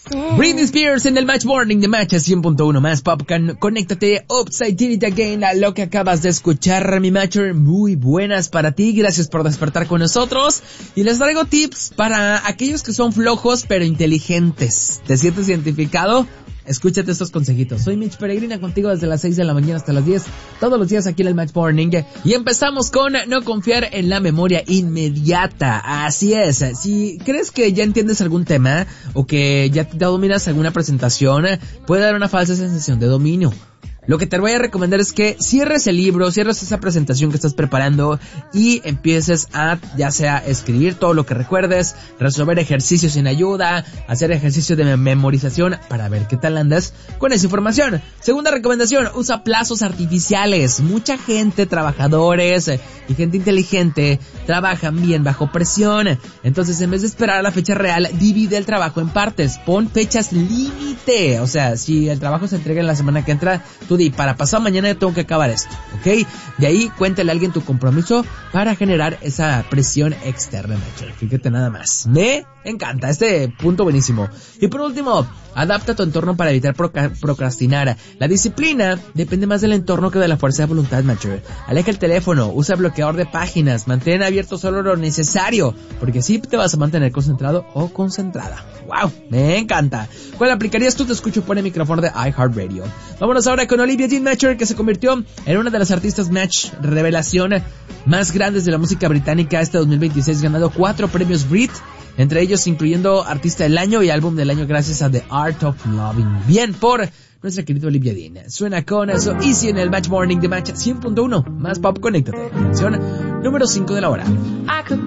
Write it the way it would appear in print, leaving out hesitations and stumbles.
Britney Spears en el Match Morning de Match 100.1 más Popcorn. Conéctate, Upside Down It Again, a lo que acabas de escuchar, mi Matcher. Muy buenas para ti, gracias por despertar con nosotros. Y les traigo tips para aquellos que son flojos pero inteligentes. ¿Te sientes identificado? Escúchate estos consejitos. Soy Mitch Peregrina, contigo desde las 6 de la mañana hasta las 10, todos los días aquí en el Match Morning. Y empezamos con no confiar en la memoria inmediata. Así es, si crees que ya entiendes algún tema o que ya dominas alguna presentación, puede dar una falsa sensación de dominio. Lo que te voy a recomendar es que cierres el libro, cierres esa presentación que estás preparando y empieces a, ya sea, escribir todo lo que recuerdes, resolver ejercicios sin ayuda, hacer ejercicios de memorización para ver qué tal andas con esa información. Segunda recomendación, usa plazos artificiales. Mucha gente, trabajadores y gente inteligente, trabajan bien bajo presión. Entonces, en vez de esperar a la fecha real, divide el trabajo en partes. Pon fechas límite. O sea, si el trabajo se entrega en la semana que entra, tú di, para pasado mañana yo tengo que acabar esto, ¿ok? De ahí cuéntale a alguien tu compromiso para generar esa presión externa, macho. Fíjate nada más. Me encanta este punto, buenísimo. Y por último, adapta tu entorno para evitar procrastinar. La disciplina depende más del entorno que de la fuerza de voluntad, macho. Aleja el teléfono, usa bloqueador de páginas, mantén abierto solo lo necesario, porque así te vas a mantener concentrado o concentrada. ¡Wow! Me encanta. ¿Cuál aplicarías tú? Te escucho por el micrófono de iHeartRadio. Vámonos ahora con Olivia Dean-Matcher, que se convirtió en una de las artistas Match revelación más grandes de la música británica este 2026, ganando 4 premios Brit, entre ellos incluyendo Artista del Año y Álbum del Año gracias a The Art of Loving. Bien por nuestra querida Olivia Dean. Suena con eso Easy en el Match Morning de Match 100.1 más Pop. Conéctate. Canción número 5 de la hora.